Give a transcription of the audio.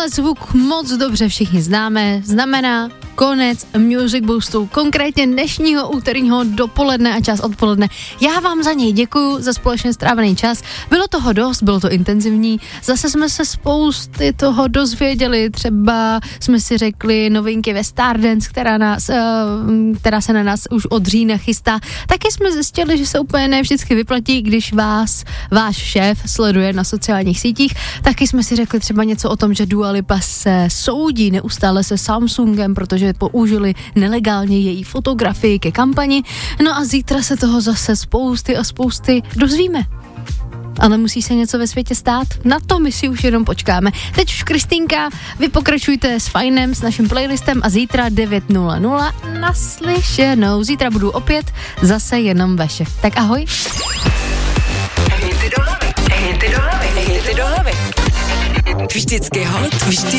tenhle zvuk moc dobře všichni známe, znamená konec Music Boostu, konkrétně dnešního úterního dopoledne a čas odpoledne. Já vám za něj děkuju, za společně strávený čas. Bylo toho dost, bylo to intenzivní. Zase jsme se spousty toho dozvěděli, třeba jsme si řekli novinky ve Stardance, která se na nás už od října chystá. Taky jsme zjistili, že se úplně ne vždycky vyplatí, když vás váš šéf sleduje na sociálních sítích. Taky jsme si řekli třeba něco o tom, že Dua Lipa se soudí neustále se Samsungem, protože použili nelegálně její fotografii ke kampani. No a zítra se toho zase spousty dozvíme. Ale musí se něco ve světě stát? Na to my si už jenom počkáme. Teď už Kristýnka, vy pokračujte s Fajnem, s naším playlistem a zítra 9:00 naslyšenou. Zítra budu opět zase jenom vaše. Tak ahoj. Hity do hlavy. Vždycky hot, vždycky